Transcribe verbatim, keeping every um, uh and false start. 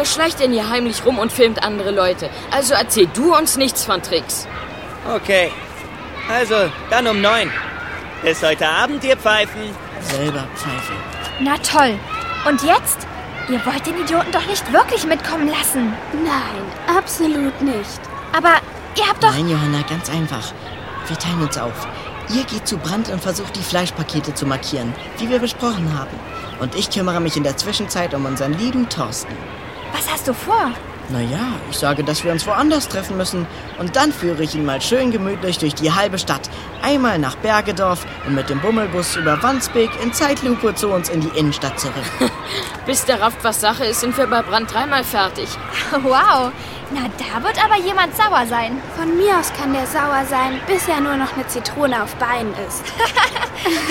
wer schleicht denn hier heimlich rum und filmt andere Leute? Also erzähl du uns nichts von Tricks. Okay, also dann um neun. Bis heute Abend, ihr Pfeifen. Selber Pfeife. Na toll. Und jetzt? Ihr wollt den Idioten doch nicht wirklich mitkommen lassen. Nein, absolut nicht. Aber ihr habt doch... Nein, Johanna, ganz einfach. Wir teilen uns auf. Ihr geht zu Brandt und versucht, die Fleischpakete zu markieren, wie wir besprochen haben. Und ich kümmere mich in der Zwischenzeit um unseren lieben Thorsten. Was hast du vor? Naja, ich sage, dass wir uns woanders treffen müssen. Und dann führe ich ihn mal schön gemütlich durch die halbe Stadt. Einmal nach Bergedorf und mit dem Bummelbus über Wandsbek in Zeitlupe zu uns in die Innenstadt zurück. Bis der rafft, was Sache ist, sind wir bei Brandt dreimal fertig. Wow, na da wird aber jemand sauer sein. Von mir aus kann der sauer sein, bis er nur noch eine Zitrone auf Beinen ist.